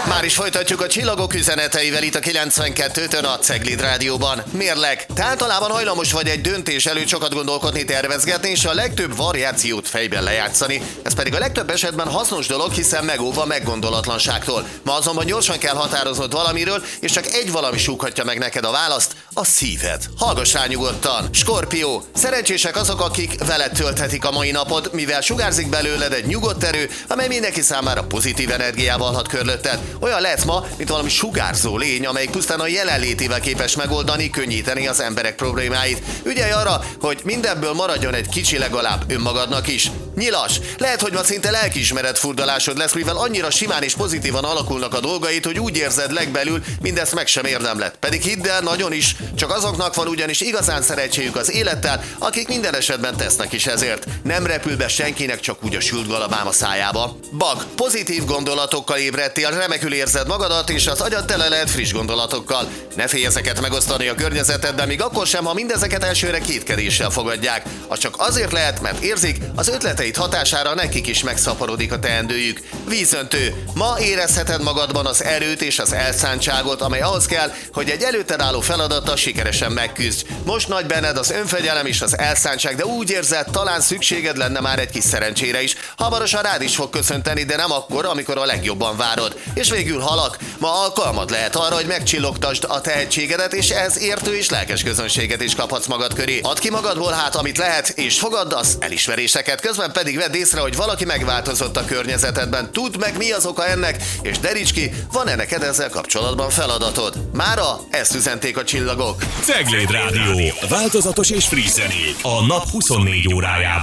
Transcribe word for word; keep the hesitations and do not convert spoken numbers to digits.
Már is folytatjuk a csillagok üzeneteivel itt a kilencvenkettőn a Cegléd Rádióban. Mérleg. Te általában hajlamos vagy egy döntés előtt sokat gondolkodni, tervezgetni, és a legtöbb variációt fejben lejátszani. Ez pedig a legtöbb esetben hasznos dolog, hiszen megóva meggondolatlanságtól. Ma azonban gyorsan kell határoznod valamiről, és csak egy valami súghatja meg neked a választ, a szíved. Hallgass rá nyugodtan. Skorpió. Szerencsések azok, akik veled tölthetik a mai napod, mivel sugárzik belőled egy nyugodt erő, amely mindenki számára pozitív energiával hat körülötted. Olyan lehetsz ma, mint valami sugárzó lény, amelyik pusztán a jelenlétével képes megoldani, könnyíteni az emberek problémáit. Ügyelj arra, hogy mindebből maradjon egy kicsi legalább önmagadnak is. Nyilas. Lehet, hogy ma szinte lelkiismeret furdalásod lesz, mivel annyira simán és pozitívan alakulnak a dolgait, hogy úgy érzed legbelül, mindezt meg sem érdemled. Pedig hidd el, nagyon is, csak azoknak van ugyanis igazán szerencséjük az élettel, akik minden esetben tesznek is ezért. Nem repül be senkinek csak úgy a sült galabám a szájába. Bag. Pozitív gondolatokkal ébredtél, remekül érzed magadat, és az agyad tele lehet friss gondolatokkal. Ne félj ezeket megosztani a környezetedben, még akkor sem, ha mindezeket elsőre kétkedéssel fogadják. Az csak azért lehet, mert érzik, az ötleteid hatására nekik is megszaporodik a teendőjük. Vízöntő. Ma érezheted magadban az erőt és az elszántságot, amely ahhoz kell, hogy egy előtted álló feladattal sikeresen megküzdj. Most nagy benned az önfegyelem és az elszántság, de úgy érzed, talán szükséged lenne már egy kis szerencsére is. Hamarosan rád is fog köszönteni, de nem akkor, amikor a legjobban várod. És végül halak. Ma alkalmad lehet arra, hogy megcsillogtasd a tehetségedet, és ehhez értő és lelkes közönséget is kaphatsz magad köré. Add ki magadból hát, amit lehet, és fogadd az elismeréseket. Közben pedig vedd észre, hogy valaki megváltozott a környezetedben. Tudd meg, mi az oka ennek, és deríts ki, van-e neked ezzel kapcsolatban feladatod. Mára ezt üzenték a csillagok. Cegléd Rádió. Változatos és friss zenék a nap huszonnégy órájában.